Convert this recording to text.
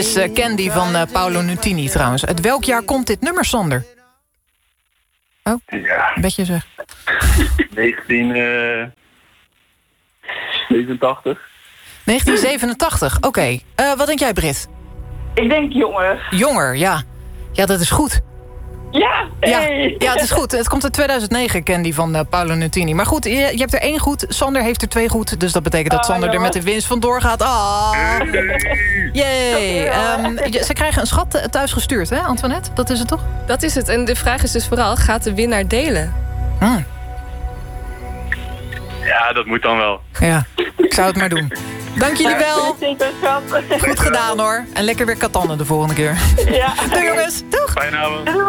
is Candy van Paolo Nutini trouwens. Uit welk jaar komt dit nummer, Sander? Oh, Ja. een beetje zeg. 1987. 1987, oké. Wat denk jij, Brit? Ik denk jonger. Jonger, ja. Ja, dat is goed. Ja, hey. Ja, het is goed. Het komt uit 2009, Candy van Paolo Nutini. Maar goed, je hebt er 1 goed. Sander heeft er 2 goed. Dus dat betekent dat Sander er met de winst vandoor gaat. Yay. Ze krijgen een schat thuis gestuurd, hè, Antoinette? Dat is het toch? Dat is het. En de vraag is dus vooral, gaat de winnaar delen? Ja, dat moet dan wel. Ja, ik zou het maar doen. Dank jullie wel. Goed gedaan, hoor. En lekker weer katannen de volgende keer. Ja. Doei, jongens. Doeg. Fijne avond.